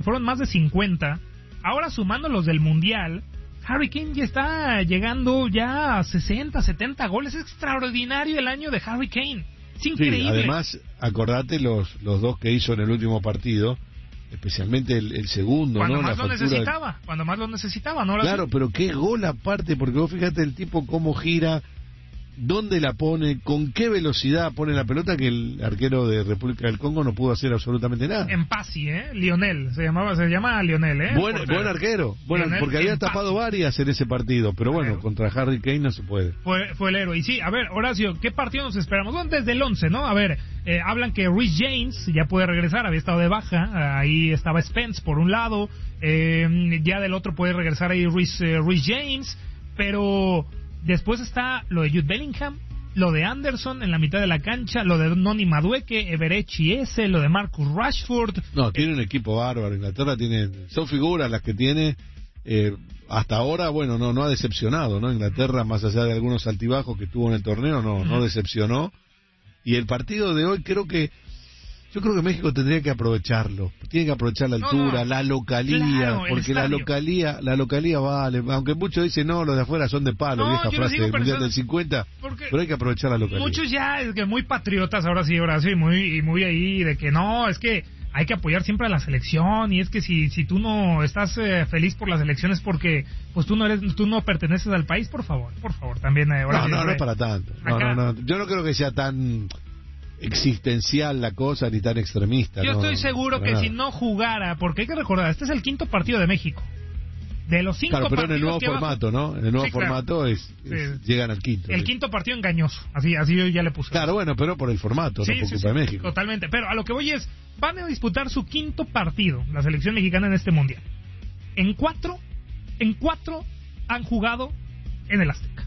fueron más de 50. Ahora sumando los del Mundial, Harry Kane ya está llegando ya a 60, 70 goles. Es extraordinario el año de Harry Kane. Es increíble. Sí, además, acordate los dos que hizo en el último partido, especialmente el segundo, cuando ¿no? Más lo necesitaba, cuando más lo necesitaba, ¿no? Claro, pero qué gol aparte, porque vos fíjate el tipo cómo gira, dónde la pone, con qué velocidad pone la pelota, que el arquero de República del Congo no pudo hacer absolutamente nada. En Pasi, Lionel, se llama Lionel, Buen arquero, porque había tapado varias en ese partido, pero bueno, contra Harry Kane no se puede. Fue el héroe. Y sí, a ver, Horacio, ¿qué partido nos esperamos? Bueno, desde el 11, ¿no? A ver, hablan que Reece James ya puede regresar, había estado de baja, ahí estaba Spence por un lado, ya del otro puede regresar ahí Reece James, pero después está lo de Jude Bellingham, lo de Anderson en la mitad de la cancha, lo de Noni Madueke, Everechi ese, lo de Marcus Rashford. No, tiene un equipo bárbaro. Inglaterra son figuras las que tiene. Hasta ahora, bueno, no ha decepcionado, ¿no? Inglaterra, más allá de algunos altibajos que tuvo en el torneo, no decepcionó. Y el partido de hoy yo creo que México tendría que aprovecharlo. Tiene que aprovechar la altura, la localía, claro, porque la localía vale. Aunque muchos dicen, no, los de afuera son de palo, vieja frase del Mundial del 50, pero hay que aprovechar la localía. Muchos ya, es que muy patriotas ahora sí, Horacio, y muy ahí, de que no, es que hay que apoyar siempre a la selección, y es que si tú no estás feliz por la selección es porque pues tú no perteneces al país, por favor, también. No es para tanto. No, yo no creo que sea tan existencial la cosa ni tan extremista. Yo estoy seguro que si no jugara, porque hay que recordar, este es el 5º partido de México. De los 5 partidos. Claro, pero en el nuevo formato, ¿no? En el nuevo formato llegan al quinto. El 5º partido engañoso, así yo ya le puse. Claro, bueno, pero por el formato, no por culpa de México. Totalmente, pero a lo que voy es, van a disputar su 5º partido, la selección mexicana en este mundial. En cuatro han jugado en el Azteca.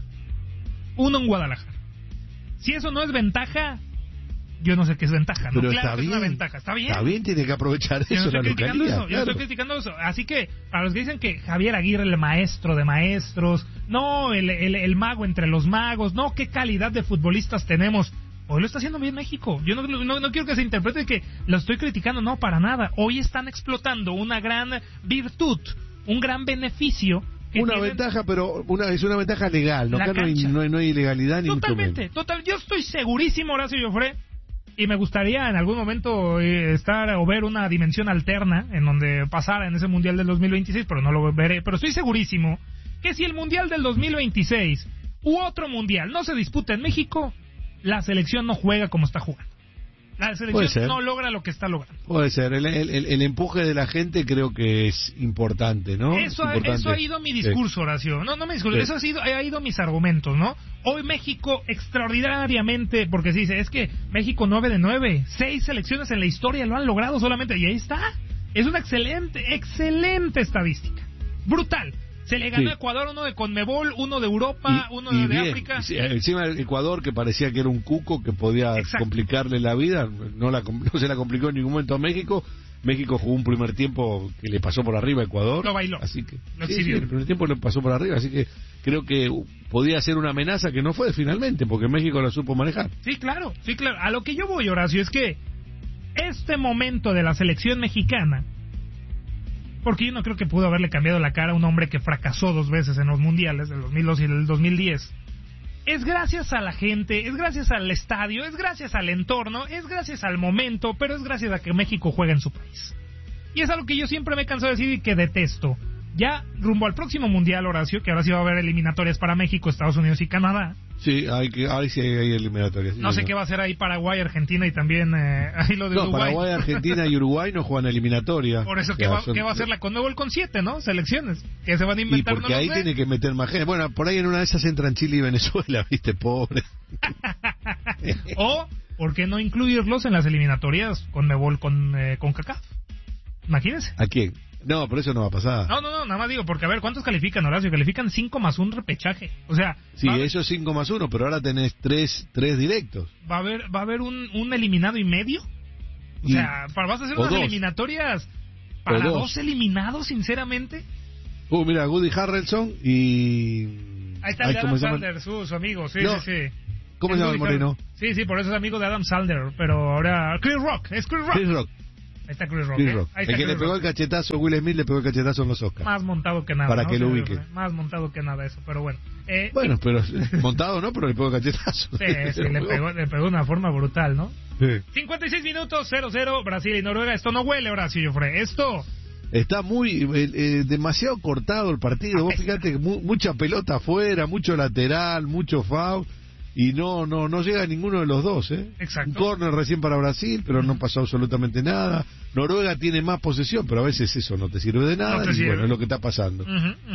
1 en Guadalajara. Si eso no es ventaja, yo no sé qué es ventaja, ¿no? Pero claro está que bien, es una ventaja, está bien. Está bien, tiene que aprovechar eso, la localidad. Yo estoy criticando eso. Así que, para los que dicen que Javier Aguirre, el maestro de maestros, no, el mago entre los magos, no, qué calidad de futbolistas tenemos. Hoy lo está haciendo bien México. Yo no quiero que se interprete que lo estoy criticando, no, para nada. Hoy están explotando una gran virtud, un gran beneficio. Una ventaja, pero es una ventaja legal, ¿no? Acá no hay ilegalidad ni mucho menos. Yo estoy segurísimo, Horacio Joffre, y me gustaría en algún momento estar o ver una dimensión alterna en donde pasara en ese Mundial del 2026, pero no lo veré. Pero estoy segurísimo que si el Mundial del 2026 u otro Mundial no se disputa en México, la selección no juega como está jugando. La selección no logra lo que está logrando. Puede ser. El empuje de la gente creo que es importante, ¿no? Eso ha ido mi discurso, Horacio. No mi discurso. Eso ha ido mis argumentos, ¿no? Hoy México extraordinariamente, porque se dice, es que México 9 de 9, 6 selecciones en la historia lo han logrado solamente, y ahí está. Es una excelente estadística. Brutal. Se le ganó a Ecuador, uno de Conmebol, uno de Europa, uno de bien. África. Encima el Ecuador, que parecía que era un cuco que podía complicarle la vida, no se la complicó en ningún momento a México. México jugó un primer tiempo que le pasó por arriba a Ecuador. Lo bailó. Así que, lo exhibió. El primer tiempo le pasó por arriba, así que creo que podía ser una amenaza que no fue finalmente, porque México la supo manejar. Sí, claro. A lo que yo voy, Horacio, es que este momento de la selección mexicana, porque yo no creo que pudo haberle cambiado la cara a un hombre que fracasó 2 veces en los mundiales, del 2002 y del 2010. Es gracias a la gente, es gracias al estadio, es gracias al entorno, es gracias al momento, pero es gracias a que México juega en su país. Y es algo que yo siempre me he cansado de decir y que detesto. Ya rumbo al próximo mundial, Horacio, que ahora sí va a haber eliminatorias para México, Estados Unidos y Canadá. Sí, ahí sí hay eliminatorias. No sé qué va a hacer ahí Paraguay, Argentina y también ahí lo de Uruguay. Paraguay, Argentina y Uruguay no juegan eliminatoria. Por eso, ¿qué va a hacer la Conmebol con 7, no? Selecciones que se van a inventar. Y porque ahí tiene que meter más gente. Bueno, por ahí en una de esas entran Chile y Venezuela, ¿viste? Pobre. O, ¿por qué no incluirlos en las eliminatorias Conmebol con CONCACAF? Imagínense. ¿A quién? No, pero eso no va a pasar. No, nada más digo, porque a ver, ¿cuántos califican, Horacio? Califican 5 más un repechaje. O sea... Sí, eso es 5 más 1, pero ahora tenés 3 directos. ¿Va a haber un eliminado y medio? O sea, ¿vas a hacer unas eliminatorias para 2 eliminados, sinceramente? Mira, Woody Harrelson y... Ahí está el Adam Sandler, su amigo, sí. ¿Cómo se llama el moreno? Sí, por eso es amigo de Adam Sandler, pero ahora... Chris Rock. Chris Rock. Ahí está Chris Rock. Chris Rock. Ahí está El que Chris le pegó Rock. el cachetazo, Will Smith le pegó el cachetazo en los Oscars. Más montado que nada. Para ¿no? que lo ubique. Más montado que nada eso, pero bueno. Bueno, pero montado no, pero le pegó el cachetazo. Sí, le pegó de una forma brutal, ¿no? Sí. 56 minutos, 0-0, Brasil y Noruega. Esto no huele, Horacio Joffre. Esto... Está muy demasiado cortado el partido. Vos fíjate que mucha pelota afuera, mucho lateral, mucho foul y no llega ninguno de los dos, ¿eh? Exacto. Un córner recién para Brasil, pero no pasó absolutamente nada. Noruega tiene más posesión, pero a veces eso no te sirve de nada. Y bueno, es lo que está pasando.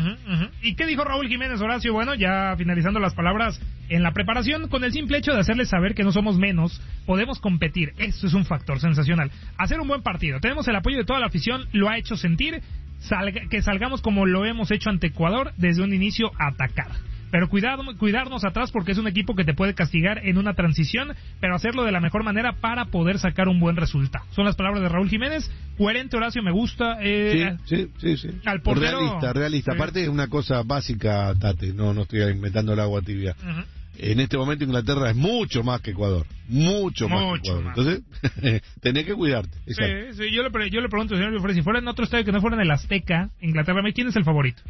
¿Y qué dijo Raúl Jiménez, Horacio? Bueno, ya finalizando las palabras, en la preparación, con el simple hecho de hacerles saber que no somos menos, podemos competir. Eso es un factor sensacional. Hacer un buen partido. Tenemos el apoyo de toda la afición, lo ha hecho sentir que salgamos como lo hemos hecho ante Ecuador desde un inicio a atacar. Pero cuidarnos atrás porque es un equipo que te puede castigar en una transición, pero hacerlo de la mejor manera para poder sacar un buen resultado. Son las palabras de Raúl Jiménez. Coherente, Horacio, me gusta. Sí. Al portero, Realista. Sí. Aparte es una cosa básica, Tate, no estoy inventando el agua tibia. En este momento Inglaterra es mucho más que Ecuador. Mucho más que Ecuador. Más. Entonces, tenés que cuidarte. Sí, yo le pregunto, señor Joffre, si fuera en otro estadio que no fuera en el Azteca, Inglaterra, ¿quién es el favorito?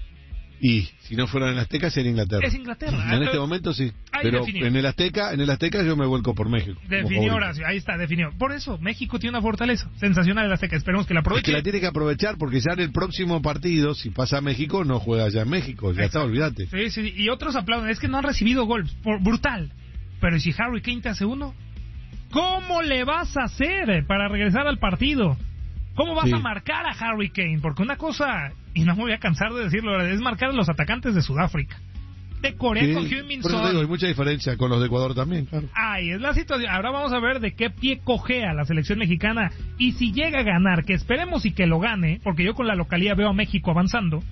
Y si no fuera en el Azteca sería Inglaterra. Es Inglaterra. En este momento sí. Pero definió. en el Azteca yo me vuelco por México. Definió, Horacio, ahí está, definió. Por eso, México tiene una fortaleza sensacional el Azteca. Esperemos que la aproveche. Es que la tiene que aprovechar porque ya en el próximo partido, si pasa a México, no juega ya en México. Ya está, olvídate. Sí, y otros aplauden. Es que no han recibido gol. Brutal. Pero ¿y si Harry Kane te hace uno? ¿Cómo le vas a hacer para regresar al partido? ¿Cómo vas a marcar a Harry Kane? Porque una cosa, y no me voy a cansar de decirlo, es marcar a los atacantes de Sudáfrica. De Corea con Heung-min Por eso digo, hay mucha diferencia con los de Ecuador también, claro. Ahí es la situación. Ahora vamos a ver de qué pie cojea la selección mexicana. Y si llega a ganar, que esperemos y que lo gane, porque yo con la localía veo a México avanzando.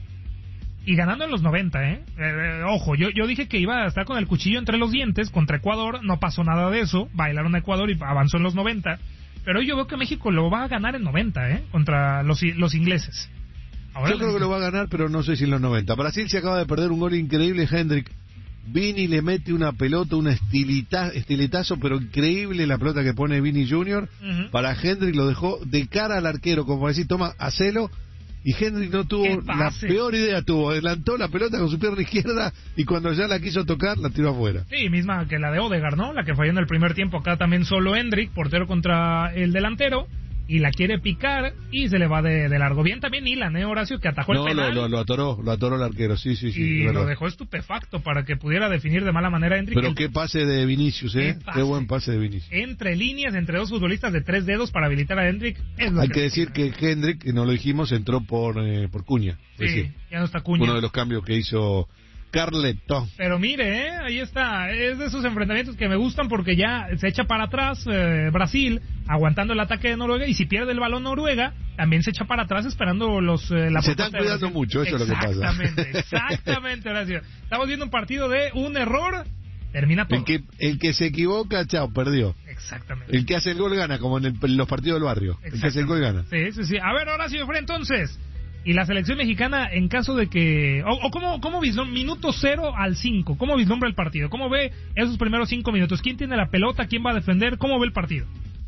Y ganando en los 90, ojo, yo dije que iba a estar con el cuchillo entre los dientes contra Ecuador. No pasó nada de eso. Bailaron a Ecuador y avanzó en los 90. Pero yo veo que México lo va a ganar en 90, contra los ingleses. Ahora yo creo que lo va a ganar, pero no sé si en los 90. Brasil se acaba de perder un gol increíble, Hendrik. Vini le mete una pelota, un estiletazo, pero increíble la pelota que pone Vini Jr. Para Hendrik, lo dejó de cara al arquero, como decir, toma, hacelo. Y Hendrik no tuvo, la peor idea adelantó la pelota con su pierna izquierda y cuando ya la quiso tocar, la tiró afuera. Sí, misma que la de Odegaard, ¿no? La que falló en el primer tiempo, acá también solo Hendrik, portero contra el delantero, y la quiere picar y se le va de largo. Bien también Ilan, Horacio, que atajó el penal. No, lo atoró el arquero, sí. Y lo dejó estupefacto para que pudiera definir de mala manera a Hendrik. Pero qué pase de Vinicius, Qué buen pase de Vinicius. Entre líneas, entre dos futbolistas de 3 dedos para habilitar a Hendrik. Hay que decir que Hendrik, que no lo dijimos, entró por Cuña. Sí, ya no está Cuña. Uno de los cambios que hizo Carleto. Pero mire, ahí está, es de esos enfrentamientos que me gustan porque ya se echa para atrás Brasil, aguantando el ataque de Noruega, y si pierde el balón Noruega, también se echa para atrás esperando la se están cuidando mucho, eso es lo que pasa. Exactamente, Horacio. Estamos viendo un partido de un error, termina todo. El que se equivoca, chao, perdió. Exactamente. El que hace el gol gana, como en los partidos del barrio. El que hace el gol gana. Sí. A ver, Horacio, entonces... Y la selección mexicana, en caso de que... ¿Cómo vislumbra? Minuto 0 al 5. ¿Cómo vislumbra el partido? ¿Cómo ve esos primeros 5 minutos? ¿Quién tiene la pelota? ¿Quién va a defender? ¿Cómo ve el partido?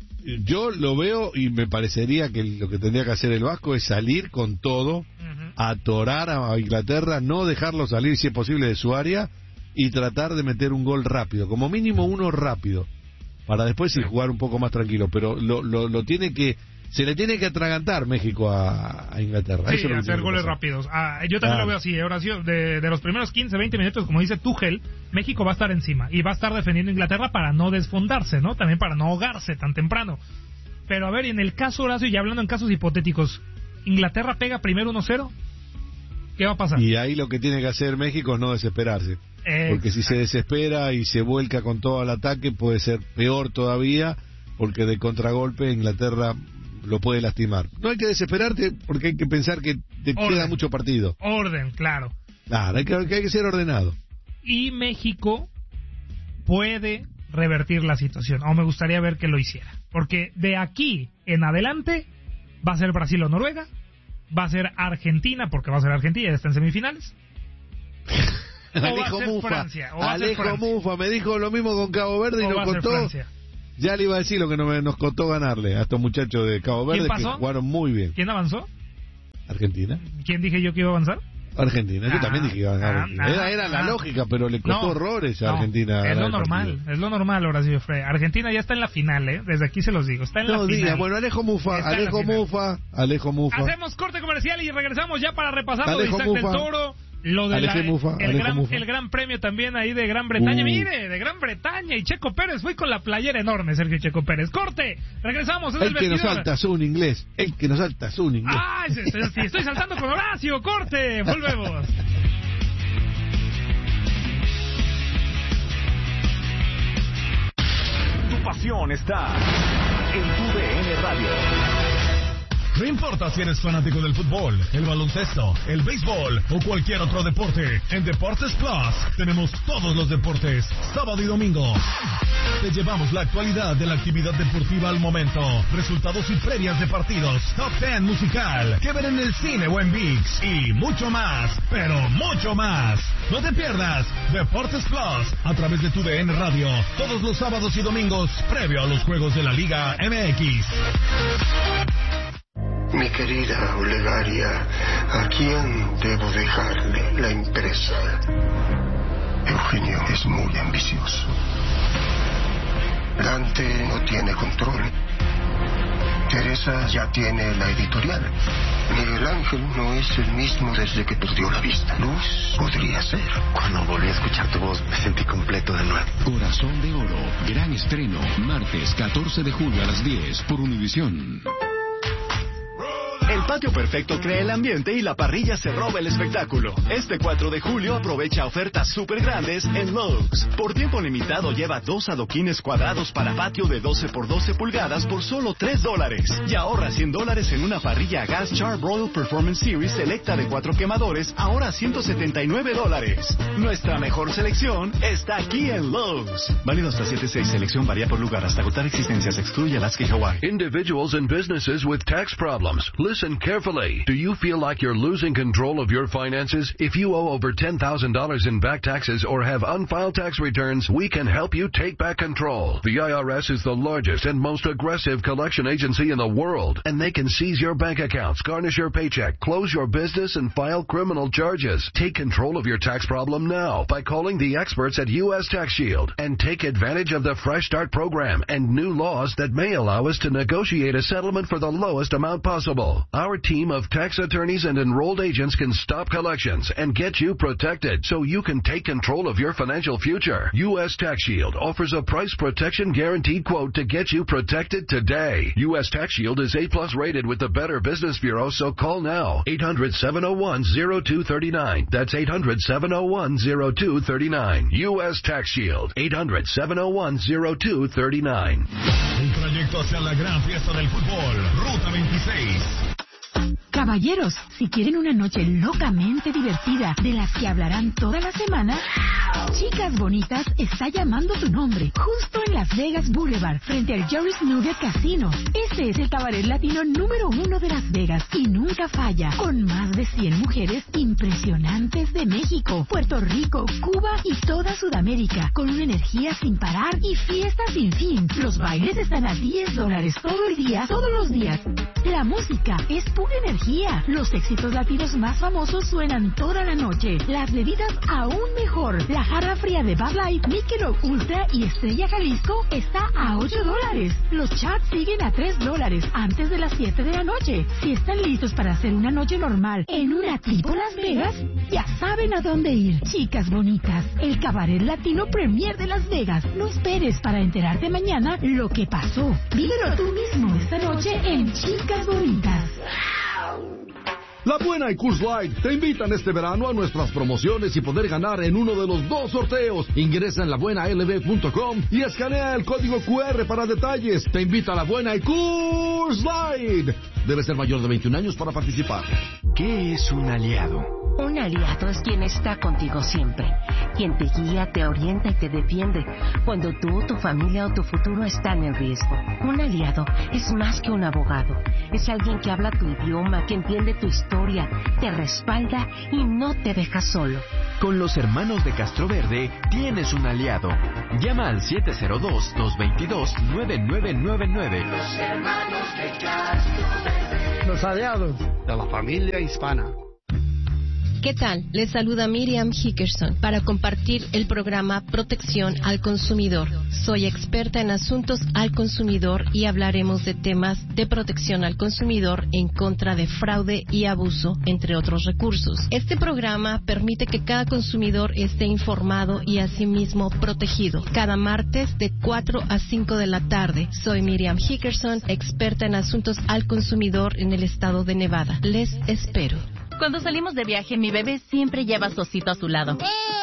Yo lo veo y me parecería que lo que tendría que hacer el Vasco es salir con todo, atorar a Inglaterra, no dejarlo salir si es posible de su área y tratar de meter un gol rápido. Como mínimo uno rápido. Para después sí jugar un poco más tranquilo. Pero lo tiene que... Se le tiene que atragantar México a Inglaterra. Sí, eso es hacer goles rápidos. Yo también lo veo así, Horacio. De los primeros 15, 20 minutos, como dice Tuchel, México va a estar encima y va a estar defendiendo a Inglaterra para no desfondarse, ¿no? También para no ahogarse tan temprano. Pero a ver, en el caso, Horacio, ya hablando en casos hipotéticos, ¿Inglaterra pega primero 1-0? ¿Qué va a pasar? Y ahí lo que tiene que hacer México es no desesperarse. Porque si se desespera y se vuelca con todo el ataque, puede ser peor todavía, porque de contragolpe Inglaterra lo puede lastimar. No hay que desesperarte porque hay que pensar que te queda mucho partido. Orden, claro. Claro, hay que ser ordenado. Y México puede revertir la situación, o me gustaría ver que lo hiciera. Porque de aquí en adelante va a ser Brasil o Noruega, va a ser Argentina, porque va a ser Argentina, ya está en semifinales. Alejo Mufa me dijo lo mismo con Cabo Verde y lo contó. Ya le iba a decir lo que nos costó ganarle a estos muchachos de Cabo Verde, que jugaron muy bien. ¿Quién avanzó? Argentina. ¿Quién dije yo que iba a avanzar? Argentina, yo también dije que iba a ganar. Era la lógica, pero le costó horrores a Argentina. Es lo normal, Horacio Freire. Argentina ya está en la final, desde aquí se los digo, está en la final. Bueno, Alejo Mufa. Hacemos corte comercial y regresamos ya para repasar lo de Isaac del Toro. Lo de el gran premio también ahí de Gran Bretaña. Mire, de Gran Bretaña. Y Checo Pérez fue con la playera enorme, Sergio Checo Pérez. Corte, regresamos. El que nos salta es un inglés. Ah, sí, estoy saltando con Horacio. Corte, volvemos. Tu pasión está en tu DN Radio. No importa si eres fanático del fútbol, el baloncesto, el béisbol o cualquier otro deporte, en Deportes Plus tenemos todos los deportes, sábado y domingo. Te llevamos la actualidad de la actividad deportiva al momento, resultados y previas de partidos, top 10 musical, que ver en el cine o en ViX y mucho más, pero mucho más. No te pierdas Deportes Plus a través de tu DN Radio, todos los sábados y domingos, previo a los juegos de la Liga MX. Mi querida Olegaria, ¿a quién debo dejarle la empresa? Eugenio es muy ambicioso. Dante no tiene control. Teresa ya tiene la editorial. Miguel Ángel no es el mismo desde que perdió la vista. Luz podría ser. Cuando volví a escuchar tu voz, me sentí completo de nuevo. Corazón de Oro, gran estreno, martes 14 de julio a las 10 por Univisión. El patio perfecto crea el ambiente y la parrilla se roba el espectáculo. Este 4 de julio aprovecha ofertas súper grandes en Lowe's. Por tiempo limitado lleva 2 adoquines cuadrados para patio de 12 por 12 pulgadas por solo $3. Y ahorra $100 en una parrilla a gas Char-Broil Performance Series selecta de 4 quemadores, ahora $179. Nuestra mejor selección está aquí en Lowe's. Válido hasta 7/6. Selección varía por lugar hasta agotar existencias. Excluye Alaska y Hawaii. Individuals and businesses with tax problems. Listen carefully. Do you feel like you're losing control of your finances? If you owe over $10,000 in back taxes or have unfiled tax returns, we can help you take back control. The IRS is the largest and most aggressive collection agency in the world, and they can seize your bank accounts, garnish your paycheck, close your business, and file criminal charges. Take control of your tax problem now by calling the experts at U.S. Tax Shield and take advantage of the Fresh Start program and new laws that may allow us to negotiate a settlement for the lowest amount possible. Our team of tax attorneys and enrolled agents can stop collections and get you protected so you can take control of your financial future. U.S. Tax Shield offers a price protection guaranteed quote to get you protected today. U.S. Tax Shield is A+ rated with the Better Business Bureau, so call now. 800-701-0239. That's 800-701-0239. U.S. Tax Shield. 800-701-0239. Un trayecto hacia la gran fiesta del fútbol. Ruta 26. Caballeros, si quieren una noche locamente divertida, de las que hablarán toda la semana, Chicas Bonitas está llamando tu nombre, justo en Las Vegas Boulevard, frente al Jerry's Nugget Casino. Este es el cabaret latino número 1 de Las Vegas y nunca falla, con más de 100 mujeres impresionantes de México, Puerto Rico, Cuba y toda Sudamérica, con una energía sin parar y fiesta sin fin. Los bailes están a $10 todo el día, todos los días. La música es pura energía. Los éxitos latinos más famosos suenan toda la noche. Las bebidas aún mejor. La jarra fría de Bud Light, Michelob Ultra y Estrella Jalisco está a $8. Los chats siguen a $3 antes de las 7 de la noche. Si están listos para hacer una noche normal en una tipo Las Vegas, ya saben a dónde ir. Chicas Bonitas, el cabaret latino premier de Las Vegas. No esperes para enterarte mañana lo que pasó. Vívelo tú mismo esta noche en Chicas Bonitas. La Buena y Coors Light te invitan este verano a nuestras promociones y poder ganar en uno de los 2 sorteos. Ingresa en labuenalb.com y escanea el código QR para detalles. Te invita a La Buena y Coors Light. Debe ser mayor de 21 años para participar. ¿Qué es un aliado? Un aliado es quien está contigo siempre, quien te guía, te orienta y te defiende cuando tú, tu familia o tu futuro están en riesgo. Un aliado es más que un abogado, es alguien que habla tu idioma, que entiende tu historia, te respalda y no te deja solo. Con los hermanos de Castroverde tienes un aliado. Llama al 702-222-9999. Los hermanos de Castroverde. Los aliados de la familia hispana. ¿Qué tal? Les saluda Miriam Hickerson para compartir el programa Protección al Consumidor. Soy experta en asuntos al consumidor y hablaremos de temas de protección al consumidor en contra de fraude y abuso, entre otros recursos. Este programa permite que cada consumidor esté informado y asimismo protegido. Cada martes de 4 a 5 de la tarde. Soy Miriam Hickerson, experta en asuntos al consumidor en el estado de Nevada. Les espero. Cuando salimos de viaje, mi bebé siempre lleva a su osito a su lado.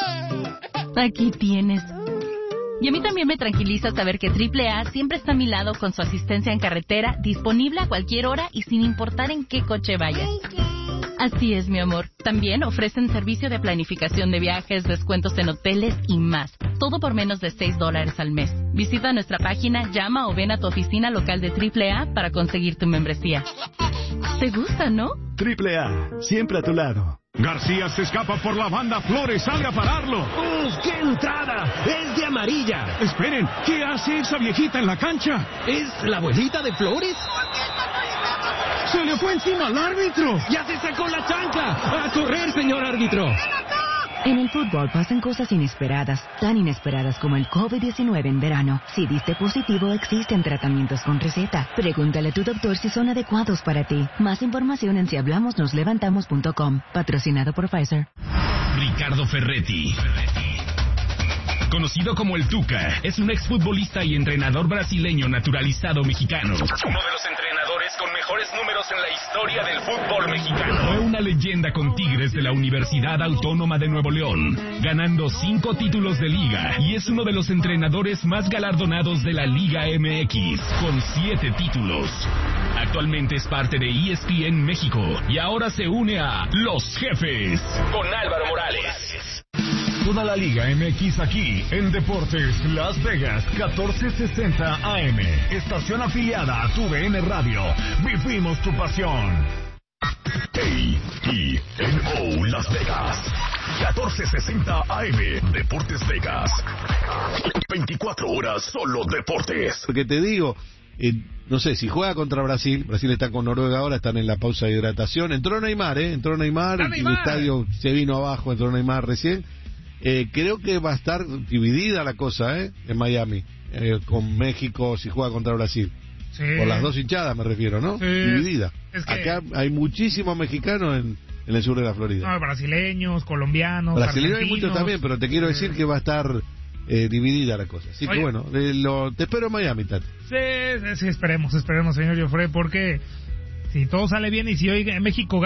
Aquí tienes. Y a mí también me tranquiliza saber que AAA siempre está a mi lado con su asistencia en carretera, disponible a cualquier hora y sin importar en qué coche vayas. Así es, mi amor. También ofrecen servicio de planificación de viajes, descuentos en hoteles y más. Todo por menos de $6 al mes. Visita nuestra página, llama o ven a tu oficina local de AAA para conseguir tu membresía. ¿Te gusta, no? AAA, siempre a tu lado. García se escapa por la banda, Flores sale a pararlo. ¡Qué entrada! ¡Es de amarilla! Esperen, ¿qué hace esa viejita en la cancha? ¿Es la abuelita de Flores? ¡Se le fue encima al árbitro! ¡Ya se sacó la chancla! ¡A correr, señor árbitro! En el fútbol pasan cosas inesperadas, tan inesperadas como el COVID-19 en verano. Si diste positivo, existen tratamientos con receta. Pregúntale a tu doctor si son adecuados para ti. Más información en sihablamosnoslevantamos.com. Patrocinado por Pfizer. Ricardo Ferretti, conocido como el Tuca, es un exfutbolista y entrenador brasileño naturalizado mexicano. Uno de los entrenadores con mejores números en la historia del fútbol mexicano. Fue una leyenda con Tigres de la Universidad Autónoma de Nuevo León, ganando 5 títulos de liga, y es uno de los entrenadores más galardonados de la Liga MX, con 7 títulos. Actualmente es parte de ESPN México y ahora se une a Los Jefes con Álvaro Morales. Toda la Liga MX aquí en Deportes Las Vegas 1460 AM. Estación afiliada a TUDN Radio. Vivimos tu pasión. AENO Las Vegas 1460 AM. Deportes Vegas. 24 horas solo deportes. Porque te digo, no sé, si juega contra Brasil está con Noruega ahora, están en la pausa de hidratación. Entró Neymar, el estadio se vino abajo, entró Neymar recién. Creo que va a estar dividida la cosa, en Miami, con México si juega contra Brasil. Sí. Por las dos hinchadas me refiero, ¿no? Sí. Dividida. Es que... Acá hay muchísimos mexicanos en el sur de la Florida. No, brasileños, colombianos, brasileños hay muchos también, pero te quiero decir que va a estar dividida la cosa. Así que bueno, te espero en Miami, Tati. Sí, esperemos, señor Joffre, porque si todo sale bien y si hoy México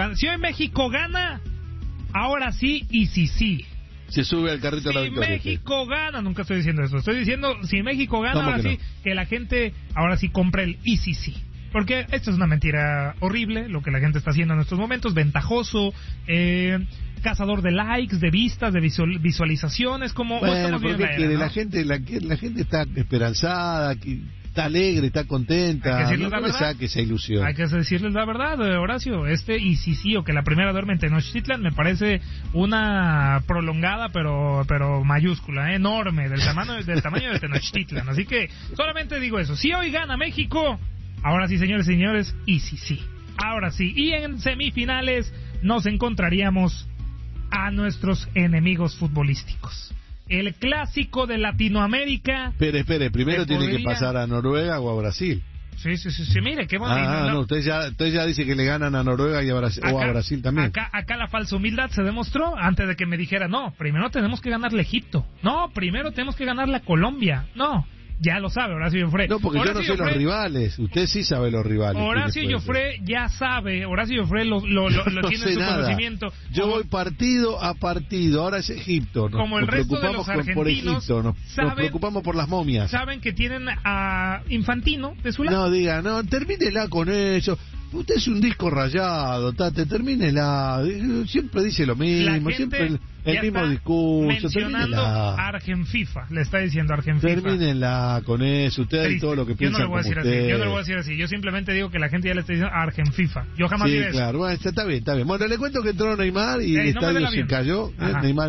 gana, ahora sí y sí. Se sube al carrito de la victoria. Si México gana, nunca estoy diciendo eso. Estoy diciendo, si México gana, ahora sí, que la gente ahora sí compre el y sí. Porque esto es una mentira horrible, lo que la gente está haciendo en estos momentos, ventajoso, cazador de likes, de vistas, de visualizaciones, como... Bueno, porque la gente está esperanzada, está alegre, está contenta. Hay que decirles la verdad. Saque esa ilusión. Hay que decirles la verdad, Horacio. Y sí, o que la primera duerme en Tenochtitlan me parece una prolongada, pero mayúscula, enorme, del tamaño de Tenochtitlan. Así que solamente digo eso. Si hoy gana México, ahora sí, señores y señores, y sí. Ahora sí. Y en semifinales nos encontraríamos a nuestros enemigos futbolísticos. El clásico de Latinoamérica. Espere, primero tiene que pasar a Noruega o a Brasil. Sí, mire, qué bonito. No, usted ya dice que le ganan a Noruega y a Brasil, o a Brasil también. Acá la falsa humildad se demostró antes de que me dijera, no, primero tenemos que ganarle a Egipto. No, primero tenemos que ganarle a Colombia. No, ya lo sabe Horacio Joffre. No, porque yo no sé los rivales. Usted sí sabe los rivales. Horacio Joffre ya sabe. Horacio Joffre lo no tiene en su conocimiento. Yo voy partido a partido. Ahora es Egipto. Como el resto de los argentinos. Por Egipto. Nos preocupamos por las momias. Saben que tienen a Infantino de su lado. No, termínela con eso. usted es un disco rayado, Tate, termínela. Siempre dice lo mismo, siempre el mismo discurso. Mencionando Argenfifa, le está diciendo Argenfifa. Termínela con eso, usted y todo lo que piensa. Yo no lo voy a decir así, yo simplemente digo que la gente ya le está diciendo Argenfifa. Yo jamás diré eso. Claro, bueno, está bien. Bueno, le cuento que entró Neymar y el estadio se cayó. Neymar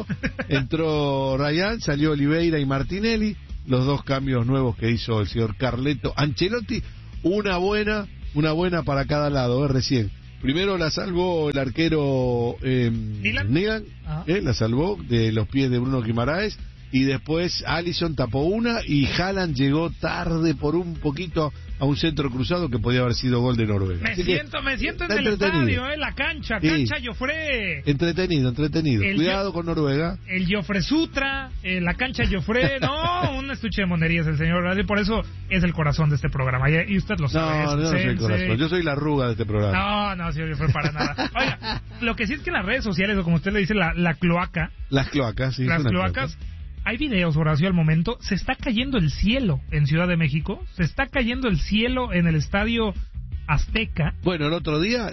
entró Ryan, salió Oliveira y Martinelli, los dos cambios nuevos que hizo el señor Carleto Ancelotti. Una buena para cada lado, recién. Primero la salvó el arquero Nilan, la salvó de los pies de Bruno Guimaraes, y después Alisson tapó una y Haaland llegó tarde por un poquito a un centro cruzado que podía haber sido gol de Noruega. Me siento en el estadio, la cancha Joffre. Entretenido. Cuidado con Noruega. El Joffre Sutra, la cancha Joffre, un estuche de monerías el señor, por eso es el corazón de este programa, y usted lo sabe. No soy el corazón, yo soy la arruga de este programa. No, señor Joffre, para nada. Oiga, lo que sí es que en las redes sociales, o como usted le dice, la cloaca. Las cloacas, sí. Las cloacas. Hay videos, Horacio, al momento. Se está cayendo el cielo en Ciudad de México. Se está cayendo el cielo en el Estadio Azteca. Bueno, el otro día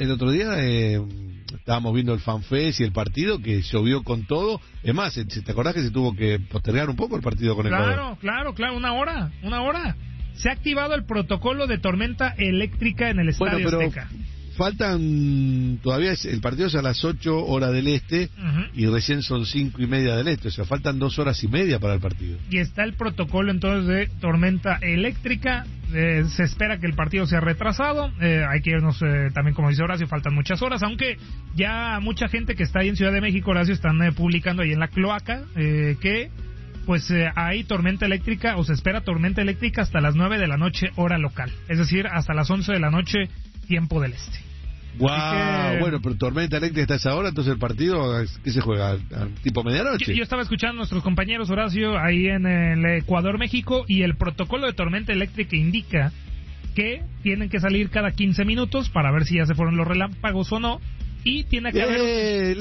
estábamos viendo el FanFest y el partido, que llovió con todo. Es más, ¿te acordás que se tuvo que postergar un poco el partido con Ecuador? Claro, una hora. Se ha activado el protocolo de tormenta eléctrica en el Estadio Azteca. Faltan todavía, el partido es a las 8 horas del este, y recién son 5:30 del este, o sea, faltan 2 horas y media para el partido. Y está el protocolo entonces de tormenta eléctrica. Se espera que el partido sea retrasado. Hay que irnos también, como dice Horacio, faltan muchas horas, aunque ya mucha gente que está ahí en Ciudad de México, Horacio, están publicando ahí en la cloaca que hay tormenta eléctrica, o se espera tormenta eléctrica hasta las 9 de la noche hora local, es decir, hasta las 11 de la noche tiempo del este. Bueno, pero tormenta eléctrica está a esa hora, entonces el partido, ¿qué se juega? ¿Tipo medianoche? Yo estaba escuchando a nuestros compañeros, Horacio, ahí en el Ecuador, México, y el protocolo de tormenta eléctrica indica que tienen que salir cada 15 minutos para ver si ya se fueron los relámpagos o no, y tiene que haber...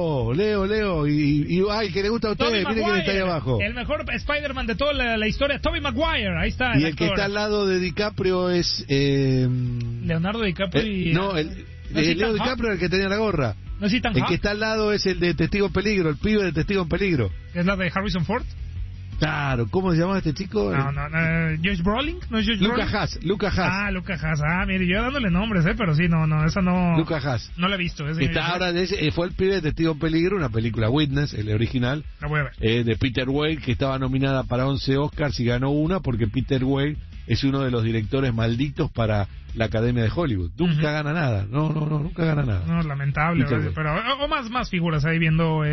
Leo, y ay, que le gusta a usted, mire quién está ahí abajo. El mejor Spider-Man de toda la historia, Tobey Maguire, ahí está. Y el que está al lado de DiCaprio es... Leonardo DiCaprio y... Leo DiCaprio, el que tenía la gorra. No es Ethan el que está al lado es el de Testigo en Peligro, el pibe de Testigo en Peligro. ¿Es la de Harrison Ford? Claro, ¿cómo se llama este chico? ¿Josh Brolin? ¿No es Josh Brolin? Luca Haas. Luca Haas. Mire, yo dándole nombres, pero sí, esa no... Luca Haas. No la he visto. Fue el pibe de Testigo en Peligro, una película Witness, el original. La voy a ver. De Peter Weir, que estaba nominada para 11 Oscars y ganó una porque Peter Weir es uno de los directores malditos para la Academia de Hollywood. Nunca gana nada. Nunca gana nada. No, lamentable. Pero más figuras ahí viendo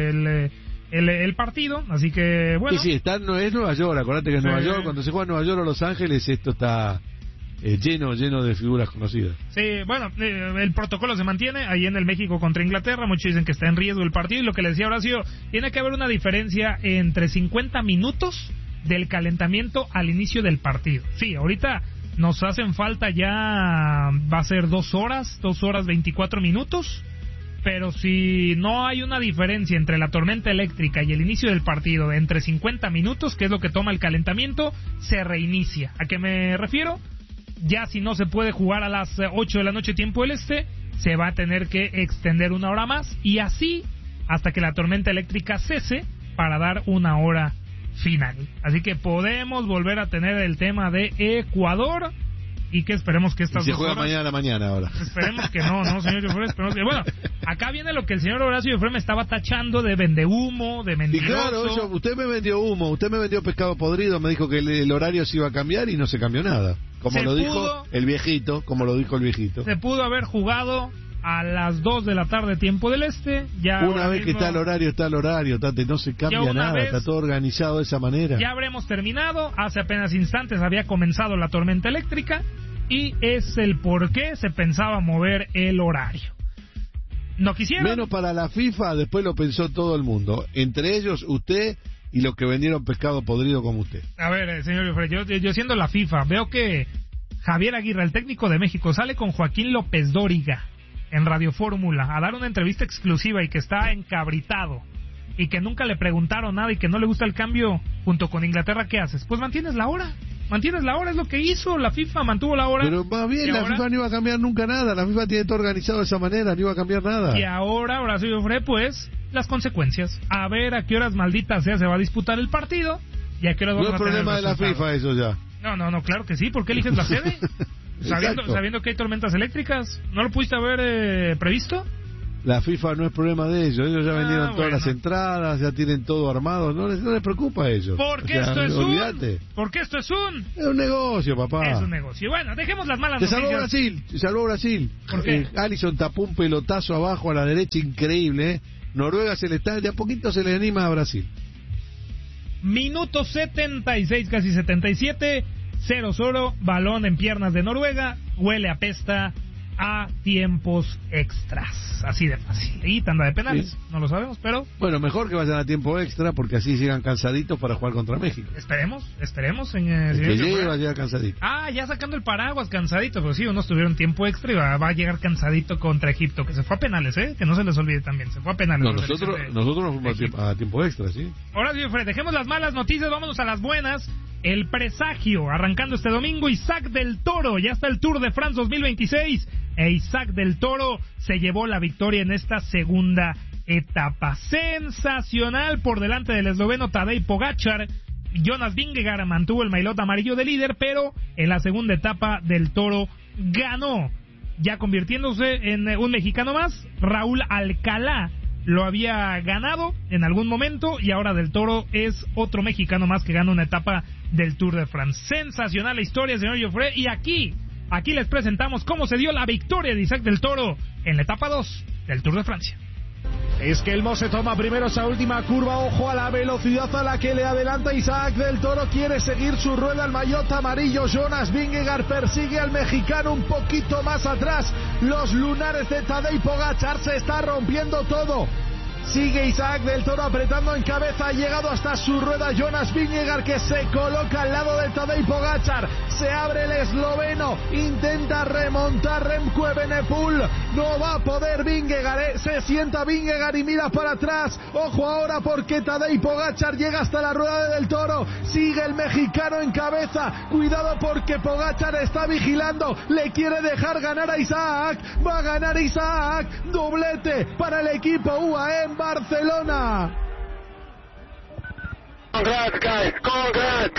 el partido, así que bueno. Sí, es Nueva York, acordate que es Nueva York. Cuando se juega en Nueva York o Los Ángeles, esto está lleno de figuras conocidas. Sí, bueno, el protocolo se mantiene ahí en el México contra Inglaterra. Muchos dicen que está en riesgo el partido, y lo que le decía Horacio, tiene que haber una diferencia entre 50 minutos del calentamiento al inicio del partido. Sí, ahorita nos hacen falta ya, va a ser 2 horas 24 minutos, pero si no hay una diferencia entre la tormenta eléctrica y el inicio del partido de entre 50 minutos, que es lo que toma el calentamiento, se reinicia. ¿A qué me refiero? Ya si no se puede jugar a las 8 de la noche tiempo del este, se va a tener que extender 1 hora más, y así hasta que la tormenta eléctrica cese, para dar 1 hora final. Así que podemos volver a tener el tema de Ecuador, y que esperemos que estas 2 horas... Se juega mañana ahora. Esperemos que no, señor Joffre, esperemos que... Bueno, acá viene lo que el señor Horacio Joffre me estaba tachando de vendehumo, de mentiroso. Y claro, usted me vendió humo, usted me vendió pescado podrido, me dijo que el horario se iba a cambiar y no se cambió nada. Como lo dijo el viejito. Se pudo haber jugado a las 2 de la tarde tiempo del este. Ya una vez que está el horario, Tate, no se cambia nada, está todo organizado de esa manera. Ya habremos terminado, hace apenas instantes había comenzado la tormenta eléctrica, y es el por qué se pensaba mover el horario. No quisieron. Menos para la FIFA, después lo pensó todo el mundo, entre ellos usted y los que vendieron pescado podrido como usted. A ver, señor Joffre, yo siendo la FIFA, veo que Javier Aguirre, el técnico de México, sale con Joaquín López Dóriga en Radio Fórmula a dar una entrevista exclusiva, y que está encabritado, y que nunca le preguntaron nada, y que no le gusta el cambio junto con Inglaterra. ¿Qué haces? Pues mantienes la hora. Mantienes la hora, es lo que hizo la FIFA, mantuvo la hora. Pero más bien, la FIFA no iba a cambiar nunca nada. La FIFA tiene todo organizado de esa manera, no iba a cambiar nada. Y ahora Horacio Joffre, pues, las consecuencias. A ver a qué horas, maldita sea, se va a disputar el partido y a qué horas vamos a tener el problema de la FIFA eso ya. No, claro que sí. ¿Por qué eliges la sede? sabiendo que hay tormentas eléctricas. ¿No lo pudiste haber previsto? La FIFA no es problema de ellos ya vendieron todas las entradas, ya tienen todo armado, no les preocupa a ellos. Porque esto es un negocio, papá. Es un negocio. Bueno, dejemos las malas noticias. Se salvó Brasil. ¿Por qué? Alisson tapó un pelotazo abajo a la derecha increíble, Noruega se le está, de a poquito se le anima a Brasil. Minuto 76, casi 77, 0-0, balón en piernas de Noruega, huele a pesta a tiempos extras, así de fácil. Y tanda de penales, no lo sabemos, pero... Bueno, mejor que vayan a tiempo extra, porque así llegan cansaditos para jugar contra México. Esperemos. El que llegue va a llegar cansadito. Ya sacando el paraguas, cansadito, pero sí, unos tuvieron tiempo extra y va a llegar cansadito contra Egipto, que se fue a penales, que no se les olvide también, se fue a penales. No, nosotros nos fuimos a tiempo extra, sí. Ahora sí, Fred, dejemos las malas noticias, vámonos a las buenas. El presagio, arrancando este domingo, Isaac del Toro, ya está el Tour de France 2026, e Isaac del Toro se llevó la victoria en esta segunda etapa. Sensacional por delante del esloveno Tadej Pogačar. Jonas Vingegaard mantuvo el maillot amarillo de líder, pero en la segunda etapa del Toro ganó, ya convirtiéndose en un mexicano más. Raúl Alcalá lo había ganado en algún momento y ahora del Toro es otro mexicano más que gana una etapa del Tour de France. Sensacional la historia, señor Joffre, y aquí les presentamos cómo se dio la victoria de Isaac del Toro en la etapa 2 del Tour de Francia. Es que Elmo se toma primero esa última curva, ojo a la velocidad a la que le adelanta Isaac del Toro, quiere seguir su rueda, el maillot amarillo. Jonas Vingegaard persigue al mexicano un poquito más atrás, los lunares de Tadej Pogačar, se está rompiendo todo. Sigue Isaac del Toro apretando en cabeza, ha llegado hasta su rueda Jonas Vingegaard, que se coloca al lado de Tadej Pogačar, se abre el esloveno, intenta remontar Remco Evenepoel, no va a poder Vingegaard, se sienta Vingegaard y mira para atrás, ojo ahora porque Tadej Pogačar llega hasta la rueda de del Toro, sigue el mexicano en cabeza, cuidado porque Pogačar está vigilando, le quiere dejar ganar a Isaac, va a ganar Isaac, doblete para el equipo UAE en Barcelona. Congrats, guys. Congrats.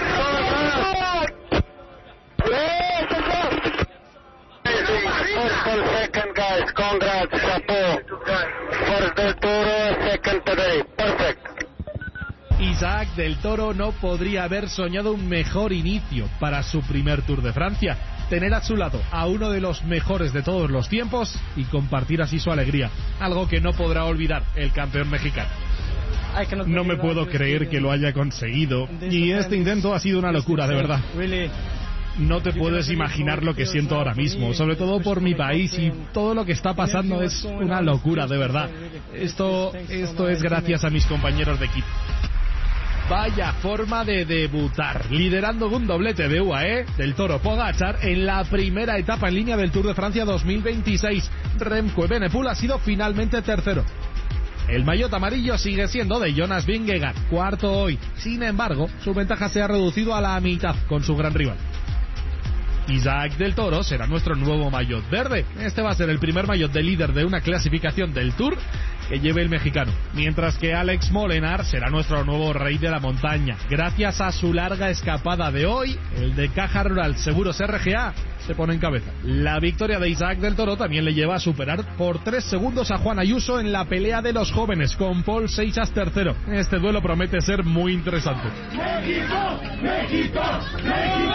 First second, guys. Congrats. Chapeau. First del Toro, second today. Perfect. Isaac del Toro no podría haber soñado un mejor inicio para su primer Tour de Francia. Tener a su lado a uno de los mejores de todos los tiempos y compartir así su alegría, algo que no podrá olvidar el campeón mexicano. No me puedo creer que lo haya conseguido, y este intento ha sido una locura, de verdad. No te puedes imaginar lo que siento ahora mismo, sobre todo por mi país, y todo lo que está pasando es una locura, de verdad. Esto es gracias a mis compañeros de equipo. Vaya forma de debutar, liderando un doblete de UAE, del Toro Pogačar, en la primera etapa en línea del Tour de Francia 2026. Remco Evenepoel ha sido finalmente tercero. El maillot amarillo sigue siendo de Jonas Vingegaard, cuarto hoy. Sin embargo, su ventaja se ha reducido a la mitad con su gran rival. Isaac del Toro será nuestro nuevo maillot verde. Este va a ser el primer maillot de líder de una clasificación del Tour que lleve el mexicano, mientras que Alex Molenaar será nuestro nuevo rey de la montaña. Gracias a su larga escapada de hoy, el de Caja Rural Seguros RGA se pone en cabeza. La victoria de Isaac del Toro también le lleva a superar por 3 segundos a Juan Ayuso en la pelea de los jóvenes, con Paul Seixas tercero. Este duelo promete ser muy interesante. ¡México! ¡México! ¡México!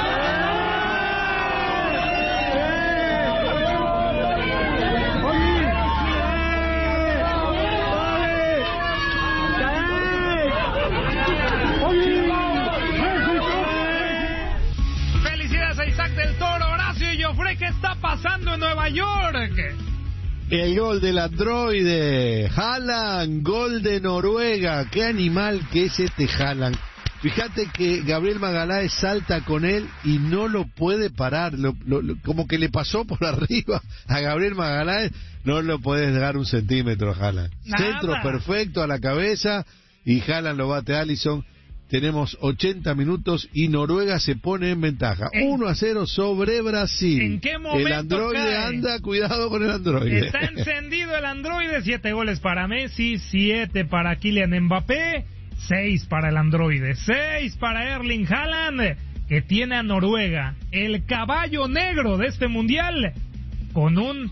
Felicidades a Isaac del Toro. Horacio y Joffre, ¿qué está pasando en Nueva York? El gol del androide Haaland, gol de Noruega. Qué animal que es este Haaland. Fíjate que Gabriel Magaláes salta con él y no lo puede parar, como que le pasó por arriba a Gabriel Magaláes. No lo puedes dar un centímetro a Haaland. Centro perfecto a la cabeza y Haaland lo bate a Alisson. tenemos 80 minutos y Noruega se pone en ventaja. 1-0 sobre Brasil. ¿En qué momento el androide cae? Anda, cuidado con el androide. Está encendido el androide. 7 goles para Messi, 7 para Kylian Mbappé, 6 para el androide, 6 para Erling Haaland, que tiene a Noruega, el caballo negro de este mundial, con un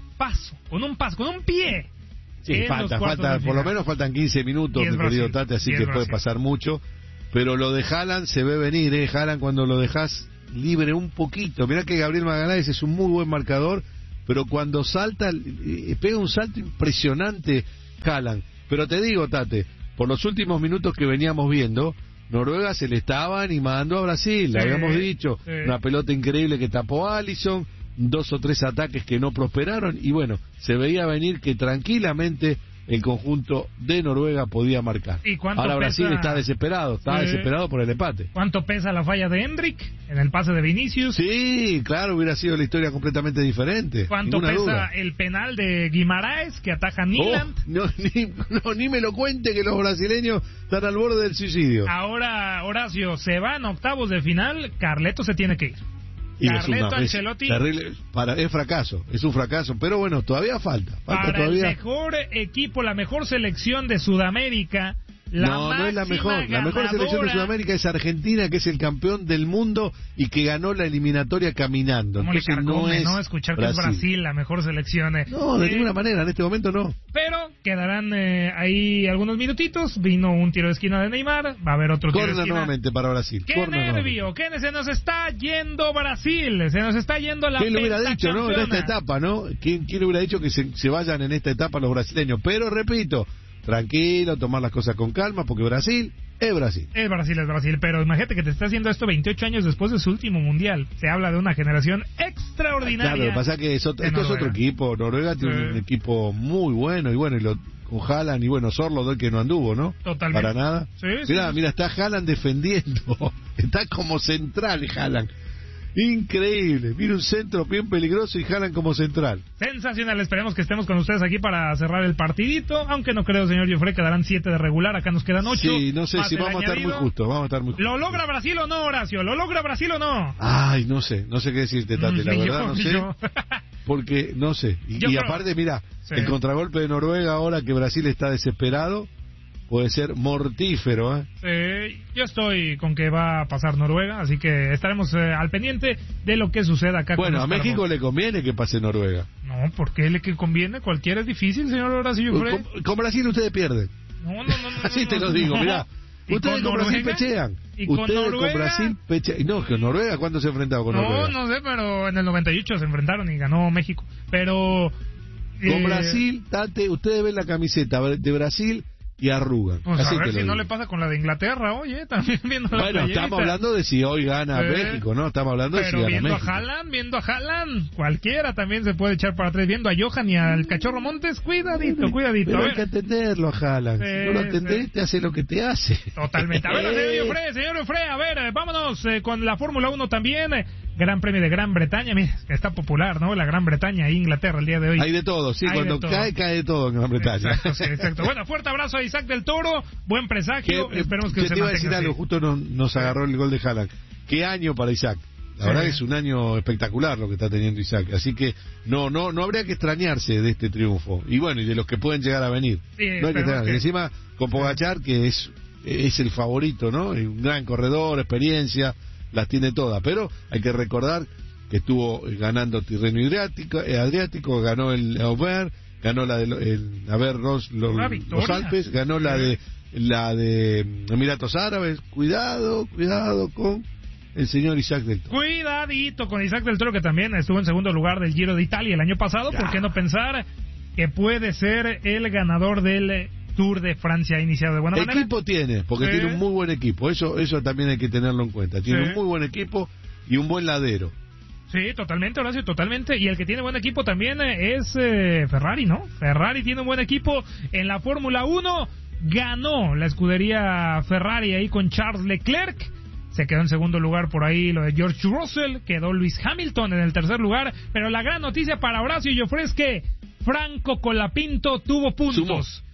pie. Sí, falta, por lo menos faltan 15 minutos, mi querido Tate, así que puede pasar mucho. Pero lo de Haaland se ve venir, Haaland cuando lo dejas libre un poquito. Mirá que Gabriel Magaláes es un muy buen marcador, pero cuando salta, pega un salto impresionante Haaland. Pero te digo, Tate, por los últimos minutos que veníamos viendo, Noruega se le estaba animando a Brasil, le habíamos dicho, una pelota increíble que tapó Alisson, 2 o 3 ataques que no prosperaron, y bueno, se veía venir que tranquilamente el conjunto de Noruega podía marcar. Ahora Brasil está desesperado, desesperado por el empate. ¿Cuánto pesa la falla de Endrick en el pase de Vinicius? Sí, claro, hubiera sido la historia completamente diferente. ¿Cuánto pesa duda. el penal de Guimaraes que ataja a Nyland? Ni me lo cuente, que los brasileños están al borde del suicidio. Ahora, Horacio, se van a octavos de final, Carleto se tiene que ir. Y Carleto Ancelotti terrible, es fracaso, es un fracaso, pero bueno, todavía falta para todavía. El mejor equipo, la mejor selección de Sudamérica. No es la mejor. La mejor selección de Sudamérica es Argentina, que es el campeón del mundo y que ganó la eliminatoria caminando. ¿Cómo entonces le carcome, no es escuchar Brasil. Que es Brasil la mejor selección? No, de ninguna manera, en este momento no. Pero quedarán ahí algunos minutitos. Vino un tiro de esquina de Neymar, va a haber otro tiro de esquina. nuevamente para Brasil. ¡Qué nervio! ¿Qué se nos está yendo Brasil? Se nos está yendo la ¿Quién lo hubiera dicho, no? En esta etapa, ¿no? ¿Quién hubiera dicho que se vayan en esta etapa los brasileños? Pero repito, tranquilo, tomar las cosas con calma, porque Brasil es Brasil. Es Brasil, pero imagínate que te está haciendo esto 28 años después de su último mundial. Se habla de una generación extraordinaria. Claro, lo que pasa es que esto es otro equipo. Noruega tiene un equipo muy bueno, y bueno, con Haaland y bueno, Sorloth que no anduvo, ¿no? Totalmente. Para nada. Sí, mira, está Haaland defendiendo. Está como central Haaland. Increíble, mira un centro bien peligroso y Haaland como central. Sensacional, esperemos que estemos con ustedes aquí para cerrar el partidito, aunque no creo, señor Joffre, quedarán 7 de regular, acá nos quedan 8. Sí, no sé si vamos a estar muy justos, ¿Lo logra Brasil o no, Horacio? ¿Lo logra Brasil o no? Ay, no sé qué decirte, Tate, la verdad no sé, porque no sé, y aparte, mira, el contragolpe de Noruega ahora que Brasil está desesperado, puede ser mortífero, yo estoy con que va a pasar Noruega, así que estaremos al pendiente de lo que suceda acá. Bueno, a México le conviene que pase Noruega. No, ¿por qué le conviene? Cualquiera es difícil, señor Horacio. Con Brasil ustedes pierden. No. Así te lo digo, mirá. Ustedes con Brasil pechean. Ustedes con Brasil pechean. No, que Noruega, ¿cuándo se ha enfrentado con Noruega? No sé, pero en el 98 se enfrentaron y ganó México. Pero con Brasil, Tate, ustedes ven la camiseta de Brasil y arrugan. Así a ver si no le pasa con la de Inglaterra, oye, también viendo la Bueno, estamos hablando de si hoy gana México, ¿no? Estamos hablando de si gana México. Viendo a Haaland, cualquiera también se puede echar para atrás. Viendo a Johan y al Cachorro Montes, cuidadito. Pero hay que entenderlo a Haaland. Si no lo entendés, te hace lo que te hace. Totalmente. A ver, señor Ofre, a ver, vámonos con la Fórmula 1 también. Gran Premio de Gran Bretaña, mira, está popular, ¿no? La Gran Bretaña e Inglaterra el día de hoy. Hay de todo, sí, cuando cae de todo en Gran Bretaña. Exacto. Bueno, fuerte abrazo a Isaac del Toro, buen presagio, esperemos que se te iba a decir algo, justo nos agarró el gol de Haaland. ¿Qué año para Isaac? La verdad que es un año espectacular lo que está teniendo Isaac, así que no habría que extrañarse de este triunfo, y bueno, y de los que pueden llegar a venir. Sí, no hay que extrañarse. Encima con Pogačar, que es el favorito, ¿no? Un gran corredor, experiencia, las tiene todas, pero hay que recordar que estuvo ganando Tirreno Adriático, ganó el Aubert, ganó la de los Alpes, ganó la de Emiratos Árabes. Cuidado con el señor Isaac del Toro. Cuidadito con Isaac del Toro, que también estuvo en segundo lugar del Giro de Italia el año pasado. ¿Por qué no pensar que puede ser el ganador del Tour de Francia iniciado de buena manera? Equipo tiene, porque tiene un muy buen equipo, eso también hay que tenerlo en cuenta. Tiene un muy buen equipo y un buen ladero. Sí, totalmente, Horacio, totalmente. Y el que tiene buen equipo también es Ferrari, ¿no? Ferrari tiene un buen equipo en la Fórmula 1. Ganó la escudería Ferrari ahí con Charles Leclerc. Se quedó en segundo lugar por ahí lo de George Russell. Quedó Lewis Hamilton en el tercer lugar. Pero la gran noticia para Horacio y Joffre es que Franco Colapinto tuvo puntos.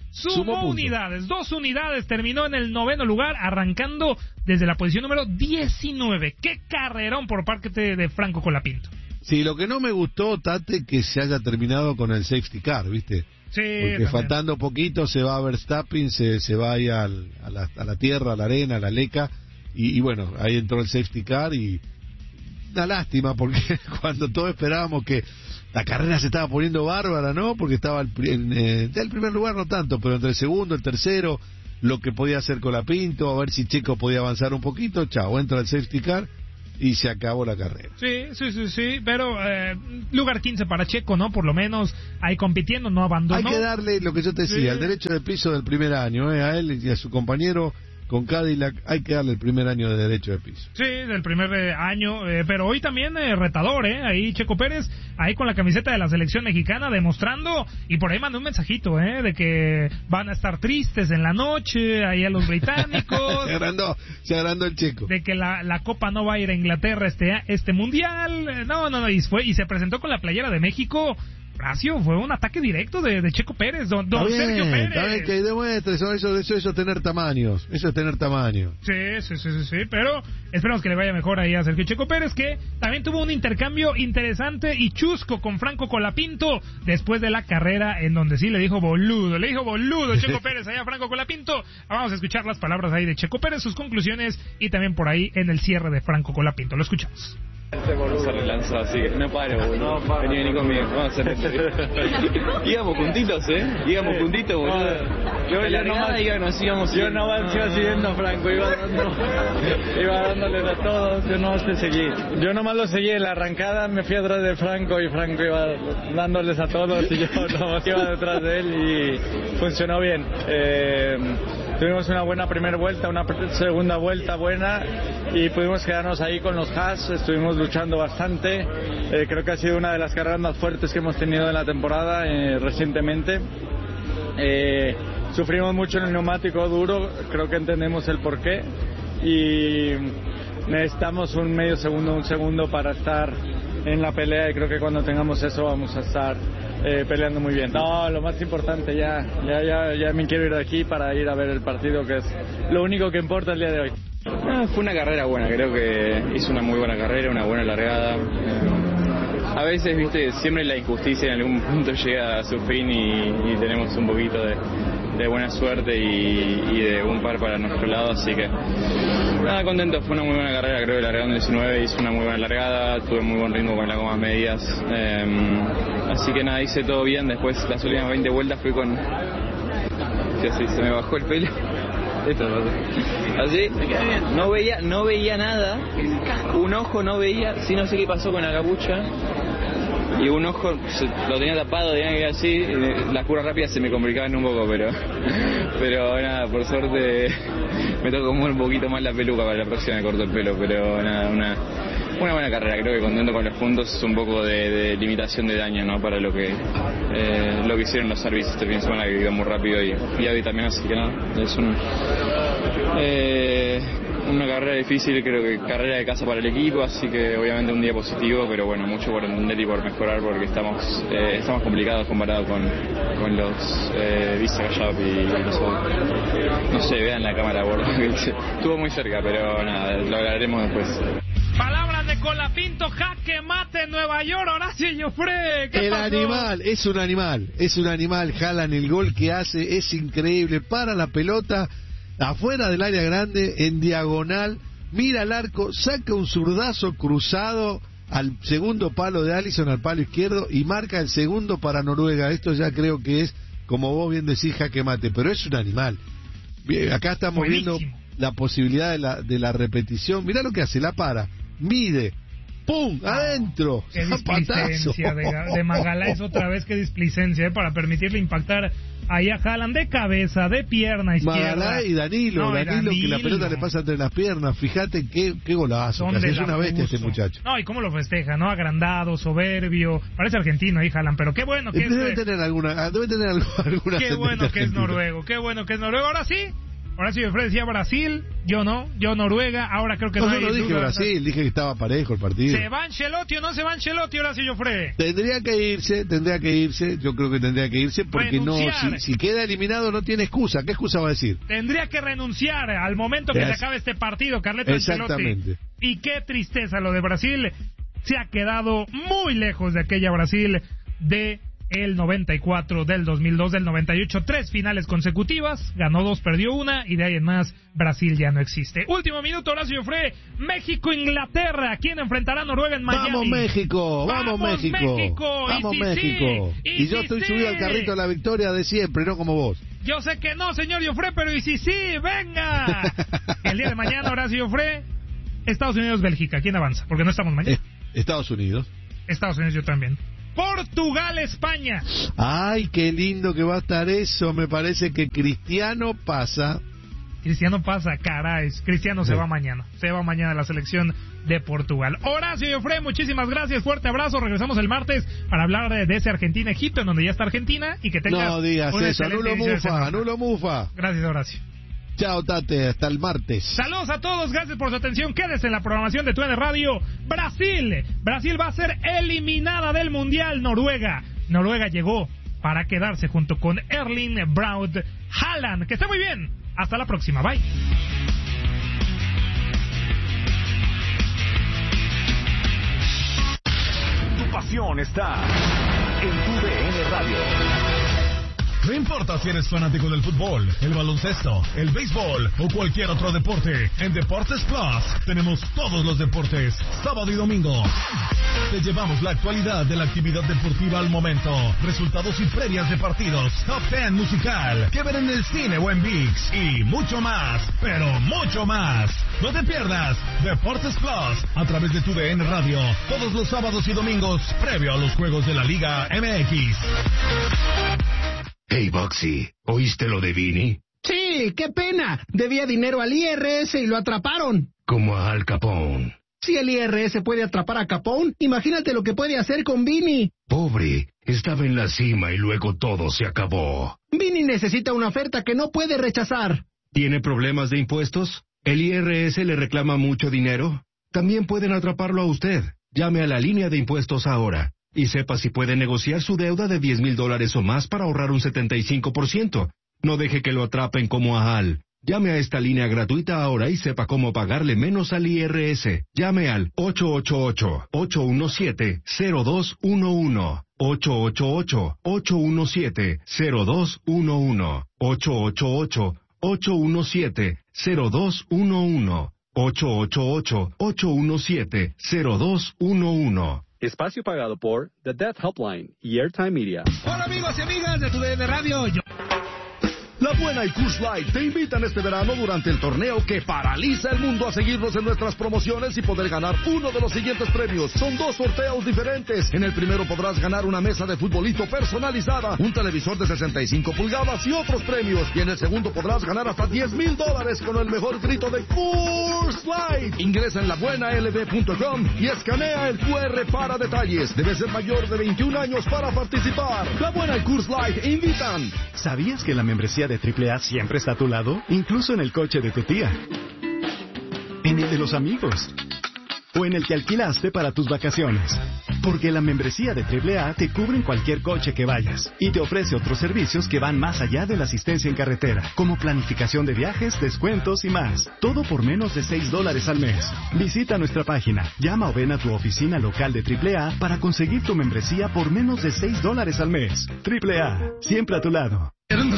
Sumó unidades, 2 unidades, terminó en el 9º lugar, arrancando desde la posición número 19. ¡Qué carrerón por parte de Franco Colapinto! Sí, lo que no me gustó, Tate, que se haya terminado con el safety car, ¿viste? Sí, porque también. faltando poquito se va a Verstappen, se va ahí a la tierra, a la arena, a la leca, y bueno, ahí entró el safety car y una lástima, porque cuando todos esperábamos que la carrera se estaba poniendo bárbara, ¿no? Porque estaba en el primer lugar no tanto, pero entre el segundo, el tercero, lo que podía hacer Colapinto, a ver si Checo podía avanzar un poquito, chao, entra el safety car y se acabó la carrera. Sí, pero lugar 15 para Checo, ¿no? Por lo menos ahí compitiendo, no abandonó. Hay que darle lo que yo te decía, el derecho de piso del primer año, a él y a su compañero con Cadillac, hay que darle el primer año de derecho de piso. Sí, del primer año, pero hoy también retador, ahí Checo Pérez, ahí con la camiseta de la selección mexicana, demostrando, y por ahí mandó un mensajito, de que van a estar tristes en la noche, ahí a los británicos. se agrandó el Checo. De que la Copa no va a ir a Inglaterra este mundial, no, y se presentó con la playera de México. Horacio, fue un ataque directo de Checo Pérez, don Sergio Pérez. Está bien que demuestre, eso es tener tamaños, Sí, pero esperamos que le vaya mejor ahí a Sergio Checo Pérez, que también tuvo un intercambio interesante y chusco con Franco Colapinto después de la carrera, en donde sí le dijo boludo Checo Pérez allá a Franco Colapinto. Vamos a escuchar las palabras ahí de Checo Pérez, sus conclusiones, y también por ahí en el cierre de Franco Colapinto. Lo escuchamos. Se relanzó, así que no paro, boludo. Vení conmigo, vamos a hacer esto. Íbamos juntitos, íbamos juntitos, boludo. Yo no iba siguiendo a Franco, iba dándoles a todos, yo no te seguí. Yo nomás lo seguí en la arrancada, me fui atrás de Franco y Franco iba dándoles a todos y yo nomás iba detrás de él y funcionó bien. Tuvimos una buena primera vuelta, una segunda vuelta buena y pudimos quedarnos ahí con los Haas, estuvimos luchando bastante, creo que ha sido una de las carreras más fuertes que hemos tenido en la temporada recientemente. Sufrimos mucho en el neumático duro, creo que entendemos el porqué y necesitamos un medio segundo, un segundo para estar en la pelea y creo que cuando tengamos eso vamos a estar peleando muy bien. No, lo más importante, ya me quiero ir de aquí para ir a ver el partido, que es lo único que importa el día de hoy. Fue una carrera buena, creo que hizo una muy buena carrera, una buena largada. A veces, viste, siempre la injusticia en algún punto llega a su fin y tenemos un poquito de buena suerte y de un par para nuestro lado, así que nada, contento. Fue una muy buena carrera, creo que largado en 19, hice una muy buena largada, tuve muy buen ritmo con las gomas medias, así que nada, hice todo bien. Después las últimas 20 vueltas fui con... así, se me bajó el pelo. Esto pasó. Así, no veía nada, un ojo no veía, sí, no sé qué pasó con la capucha. Y un ojo lo tenía tapado, tenía que ir así, las curvas rápidas se me complicaban un poco, pero nada, por suerte me tocó mover un poquito más la peluca, para la próxima me corto el pelo, pero nada, una buena carrera, creo que contento con los puntos, un poco de limitación de daño, ¿no? Para lo que hicieron los servicios este fin de semana, que iba muy rápido y hoy también, así que nada, es una carrera difícil, creo que carrera de casa para el equipo, así que obviamente un día positivo, pero bueno, mucho por entender y por mejorar, porque estamos complicados comparado con los Visa Gallop y no sé, vean la cámara, estuvo muy cerca, pero nada, lo hablaremos después. Palabras de Colapinto, jaque mate en Nueva York, Horacio Joffre. El animal, es un animal, Haaland, el gol que hace es increíble, para la pelota afuera del área grande, en diagonal, mira al arco, saca un zurdazo cruzado al segundo palo de Alisson, al palo izquierdo, y marca el segundo para Noruega. Esto ya creo que es, como vos bien decís, jaque mate, pero es un animal. Bien, acá estamos viendo la posibilidad de la repetición. Mirá lo que hace, la para, mide, ¡pum! ¡Adentro! ¡Qué displicencia de Magaláes otra vez! ¡Qué displicencia! Para permitirle impactar ahí a Haaland de cabeza, de pierna izquierda. Magaláes y Danilo, que la pelota le pasa entre las piernas. Fíjate qué golazo, es una bestia este muchacho. No, y cómo lo festeja, ¿no? Agrandado, soberbio, parece argentino ahí Haaland, pero qué bueno que debe tener alguna qué bueno que es noruego, Ahora sí, Horacio Jofré decía Brasil, yo no, yo Noruega, ahora creo que no. No, yo no dije Brasil, dije que estaba parejo el partido. ¿Se va Ancelotti o no se va Ancelotti, Horacio Jofré? Tendría que irse, yo creo que tendría que irse porque si queda eliminado no tiene excusa. ¿Qué excusa va a decir? Tendría que renunciar al momento que se acabe este partido, Carleto Ancelotti. Exactamente. Y qué tristeza lo de Brasil, se ha quedado muy lejos de aquella Brasil de el 94, del 2002, del 98, 3 finales consecutivas, ganó 2, perdió 1 y de ahí en más Brasil ya no existe. Último minuto, Horacio Jofré, México-Inglaterra, ¿quién enfrentará a Noruega en Miami? ¡Vamos México! ¡Vamos México! ¡Vamos México! Y yo estoy subido al carrito de la victoria de siempre, no como vos. Yo sé que no, señor Jofré, pero y si sí, venga. El día de mañana, Horacio Jofré, Estados Unidos-Bélgica, ¿quién avanza? Porque no estamos mañana. Estados Unidos, yo también. Portugal-España. Ay, qué lindo que va a estar eso. Me parece que Cristiano pasa. Caray. Cristiano se va mañana. Se va mañana a la selección de Portugal. Horacio Jofré, muchísimas gracias. Fuerte abrazo. Regresamos el martes para hablar de ese Argentina-Egipto, en donde ya está Argentina. Y que tengas no digas eso. Anulo Mufa. Gracias, Horacio. Chao, Tate, hasta el martes. Saludos a todos, gracias por su atención. Quédese en la programación de TUDN Radio. Brasil va a ser eliminada del Mundial. Noruega llegó para quedarse junto con Erling Braut Haaland. Que esté muy bien. Hasta la próxima. Bye. Tu pasión está en TUDN Radio. No importa si eres fanático del fútbol, el baloncesto, el béisbol o cualquier otro deporte, en Deportes Plus tenemos todos los deportes, sábado y domingo. Te llevamos la actualidad de la actividad deportiva al momento, resultados y previas de partidos, top 10 musical, que ver en el cine o en ViX y mucho más, pero mucho más. No te pierdas Deportes Plus a través de TUDN Radio, todos los sábados y domingos, previo a los juegos de la Liga MX. Hey, Boxy, ¿oíste lo de Vini? Sí, qué pena. Debía dinero al IRS y lo atraparon. Como a Al Capone. Si el IRS puede atrapar a Capone, imagínate lo que puede hacer con Vini. Pobre, estaba en la cima y luego todo se acabó. Vini necesita una oferta que no puede rechazar. ¿Tiene problemas de impuestos? ¿El IRS le reclama mucho dinero? También pueden atraparlo a usted. Llame a la línea de impuestos ahora. Y sepa si puede negociar su deuda de $10,000 o más para ahorrar un 75%. No deje que lo atrapen como a Hal. Llame a esta línea gratuita ahora y sepa cómo pagarle menos al IRS. Llame al 888-817-0211. 888-817-0211. 888-817-0211. 888-817-0211. Espacio pagado por The Death Helpline y Airtime Media. Hola amigos y amigas de TUDN Radio. La Buena y Coors Light te invitan este verano durante el torneo que paraliza el mundo a seguirnos en nuestras promociones y poder ganar uno de los siguientes premios. Son 2 sorteos diferentes. En el primero podrás ganar una mesa de futbolito personalizada, un televisor de 65 pulgadas y otros premios. Y en el segundo podrás ganar hasta $10,000 con el mejor grito de Coors Light. Ingresa en labuenalb.com y escanea el QR para detalles. Debes ser mayor de 21 años para participar. La Buena y Coors Light invitan. ¿Sabías que la membresía de AAA siempre está a tu lado? Incluso en el coche de tu tía, en el de los amigos o en el que alquilaste para tus vacaciones. Porque la membresía de AAA te cubre en cualquier coche que vayas y te ofrece otros servicios que van más allá de la asistencia en carretera, como planificación de viajes, descuentos y más. Todo por menos de $6 al mes. Visita nuestra página, llama o ven a tu oficina local de AAA para conseguir tu membresía por menos de $6 al mes. AAA, siempre a tu lado.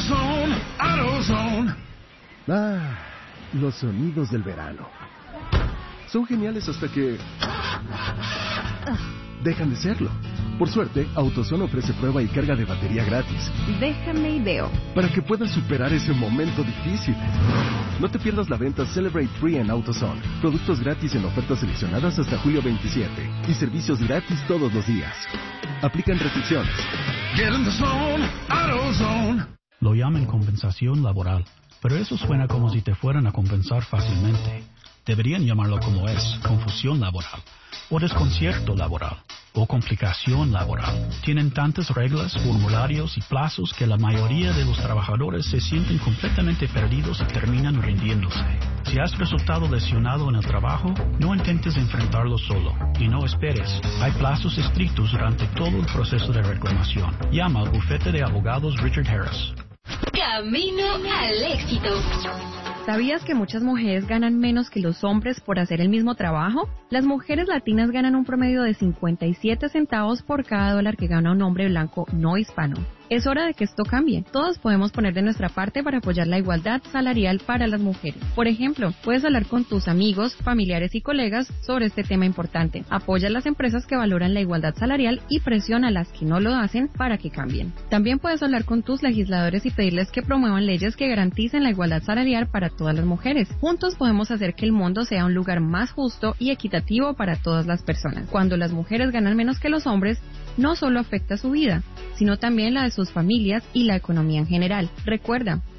Ah, los sonidos del verano. Son geniales hasta que dejan de serlo. Por suerte, AutoZone ofrece prueba y carga de batería gratis. Déjame ideo. Para que puedas superar ese momento difícil. No te pierdas la venta Celebrate Free en AutoZone. Productos gratis en ofertas seleccionadas hasta julio 27. Y servicios gratis todos los días. Aplican restricciones. Get in the zone, AutoZone. Lo llaman compensación laboral, pero eso suena como si te fueran a compensar fácilmente. Deberían llamarlo como es, confusión laboral o desconcierto laboral. o complicación laboral. Tienen tantas reglas, formularios y plazos que la mayoría de los trabajadores se sienten completamente perdidos y terminan rindiéndose. Si has resultado lesionado en el trabajo, no intentes enfrentarlo solo y no esperes. Hay plazos estrictos durante todo el proceso de reclamación. Llama al bufete de abogados Richard Harris. Camino al éxito. ¿Sabías que muchas mujeres ganan menos que los hombres por hacer el mismo trabajo? Las mujeres latinas ganan un promedio de 57 centavos por cada dólar que gana un hombre blanco no hispano. Es hora de que esto cambie. Todos podemos poner de nuestra parte para apoyar la igualdad salarial para las mujeres. Por ejemplo, puedes hablar con tus amigos, familiares y colegas sobre este tema importante. Apoya a las empresas que valoran la igualdad salarial y presiona a las que no lo hacen para que cambien. También puedes hablar con tus legisladores y pedirles que promuevan leyes que garanticen la igualdad salarial para todas las mujeres. Juntos podemos hacer que el mundo sea un lugar más justo y equitativo para todas las personas. Cuando las mujeres ganan menos que los hombres, no solo afecta su vida, sino también la de sus familias y la economía en general. Recuerda,